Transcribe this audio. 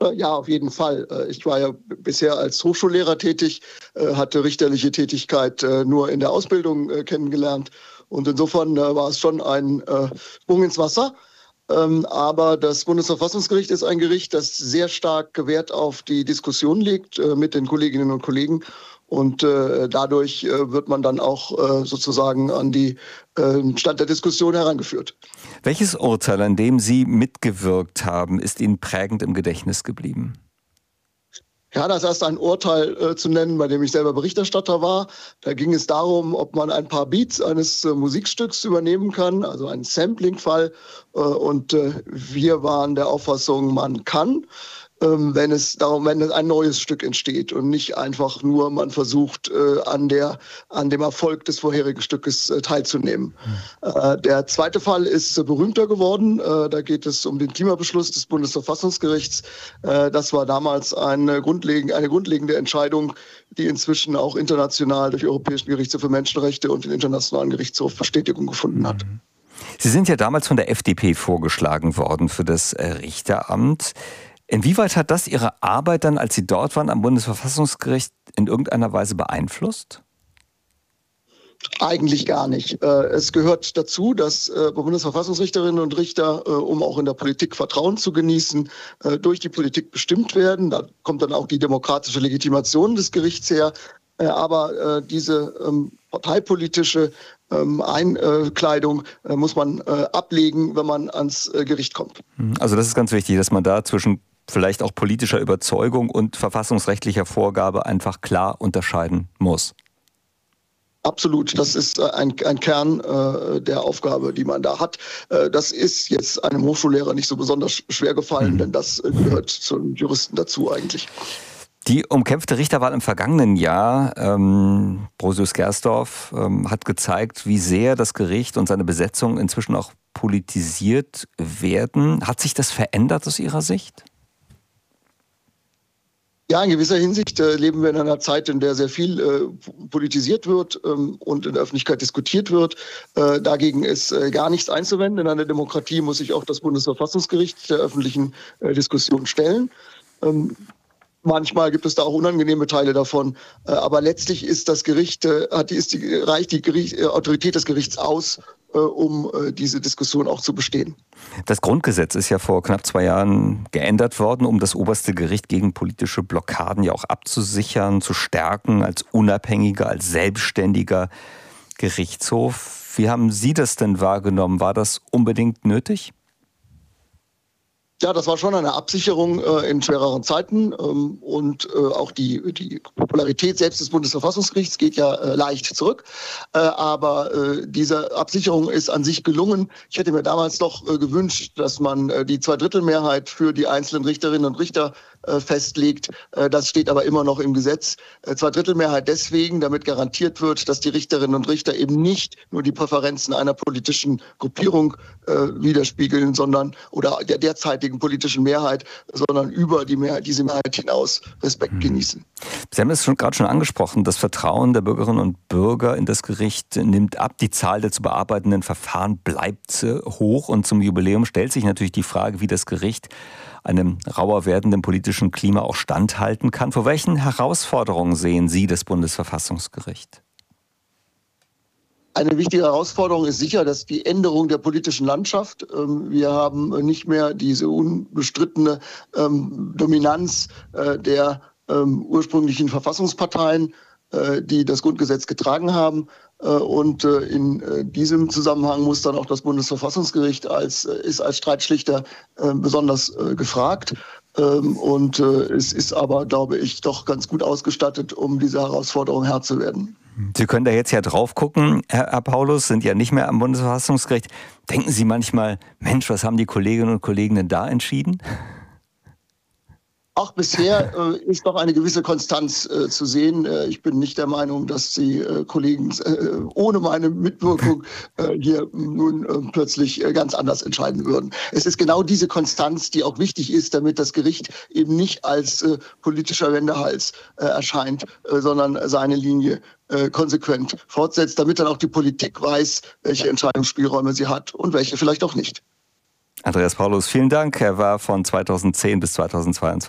Ja, auf jeden Fall. Ich war ja bisher als Hochschullehrer tätig, hatte richterliche Tätigkeit nur in der Ausbildung kennengelernt. Und insofern war es schon ein Sprung ins Wasser. Aber das Bundesverfassungsgericht ist ein Gericht, das sehr stark Wert auf die Diskussion legt mit den Kolleginnen und Kollegen. Und dadurch wird man dann auch sozusagen an die Stand der Diskussion herangeführt. Welches Urteil, an dem Sie mitgewirkt haben, ist Ihnen prägend im Gedächtnis geblieben? Ja, das ist ein Urteil zu nennen, bei dem ich selber Berichterstatter war. Da ging es darum, ob man ein paar Beats eines Musikstücks übernehmen kann, also ein Sampling-Fall. Und wir waren der Auffassung, man kann, wenn ein neues Stück entsteht und nicht einfach nur man versucht, an dem Erfolg des vorherigen Stückes teilzunehmen. Der zweite Fall ist berühmter geworden. Da geht es um den Klimabeschluss des Bundesverfassungsgerichts. Das war damals eine grundlegende Entscheidung, die inzwischen auch international durch den Europäischen Gerichtshof für Menschenrechte und den Internationalen Gerichtshof Bestätigung gefunden hat. Sie sind ja damals von der FDP vorgeschlagen worden für das Richteramt. Inwieweit hat das Ihre Arbeit dann, als Sie dort waren, am Bundesverfassungsgericht in irgendeiner Weise beeinflusst? Eigentlich gar nicht. Es gehört dazu, dass Bundesverfassungsrichterinnen und Richter, um auch in der Politik Vertrauen zu genießen, durch die Politik bestimmt werden. Da kommt dann auch die demokratische Legitimation des Gerichts her. Aber diese parteipolitische Einkleidung muss man ablegen, wenn man ans Gericht kommt. Also das ist ganz wichtig, dass man da zwischen vielleicht auch politischer Überzeugung und verfassungsrechtlicher Vorgabe einfach klar unterscheiden muss. Absolut, das ist ein Kern der Aufgabe, die man da hat. Das ist jetzt einem Hochschullehrer nicht so besonders schwer gefallen, denn das gehört zum Juristen dazu eigentlich. Die umkämpfte Richterwahl im vergangenen Jahr, Brosius-Gersdorf, hat gezeigt, wie sehr das Gericht und seine Besetzung inzwischen auch politisiert werden. Hat sich das verändert aus Ihrer Sicht? Ja, in gewisser Hinsicht leben wir in einer Zeit, in der sehr viel politisiert wird und in der Öffentlichkeit diskutiert wird. Dagegen ist gar nichts einzuwenden. In einer Demokratie muss sich auch das Bundesverfassungsgericht der öffentlichen Diskussion stellen. Manchmal gibt es da auch unangenehme Teile davon, aber letztlich ist das Gericht, reicht die Autorität des Gerichts aus, um diese Diskussion auch zu bestehen. Das Grundgesetz ist ja vor knapp 2 Jahren geändert worden, um das oberste Gericht gegen politische Blockaden ja auch abzusichern, zu stärken als unabhängiger, als selbstständiger Gerichtshof. Wie haben Sie das denn wahrgenommen? War das unbedingt nötig? Ja, das war schon eine Absicherung in schwereren Zeiten und auch die Popularität selbst des Bundesverfassungsgerichts geht ja leicht zurück. Aber diese Absicherung ist an sich gelungen. Ich hätte mir damals doch gewünscht, dass man die Zweidrittelmehrheit für die einzelnen Richterinnen und Richter festlegt. Das steht aber immer noch im Gesetz. Zweidrittelmehrheit deswegen, damit garantiert wird, dass die Richterinnen und Richter eben nicht nur die Präferenzen einer politischen Gruppierung widerspiegeln, oder der derzeitigen politischen Mehrheit, sondern über diese Mehrheit hinaus Respekt genießen. Sie haben es gerade schon angesprochen, das Vertrauen der Bürgerinnen und Bürger in das Gericht nimmt ab, die Zahl der zu bearbeitenden Verfahren bleibt hoch und zum Jubiläum stellt sich natürlich die Frage, wie das Gericht einem rauer werdenden politischen Klima auch standhalten kann. Vor welchen Herausforderungen sehen Sie das Bundesverfassungsgericht? Eine wichtige Herausforderung ist sicher, dass die Änderung der politischen Landschaft. Wir haben nicht mehr diese unbestrittene Dominanz der ursprünglichen Verfassungsparteien, die das Grundgesetz getragen haben. Und in diesem Zusammenhang muss dann auch das Bundesverfassungsgericht als Streitschlichter besonders gefragt. Und es ist aber, glaube ich, doch ganz gut ausgestattet, um dieser Herausforderung Herr zu werden. Sie können da jetzt ja drauf gucken, Herr Paulus, sind ja nicht mehr am Bundesverfassungsgericht. Denken Sie manchmal, Mensch, was haben die Kolleginnen und Kollegen denn da entschieden? Auch bisher ist doch eine gewisse Konstanz zu sehen. Ich bin nicht der Meinung, dass die Kollegen ohne meine Mitwirkung hier nun plötzlich ganz anders entscheiden würden. Es ist genau diese Konstanz, die auch wichtig ist, damit das Gericht eben nicht als politischer Wendehals erscheint, sondern seine Linie konsequent fortsetzt, damit dann auch die Politik weiß, welche Entscheidungsspielräume sie hat und welche vielleicht auch nicht. Andreas Paulus, vielen Dank. Er war von 2010 bis 2022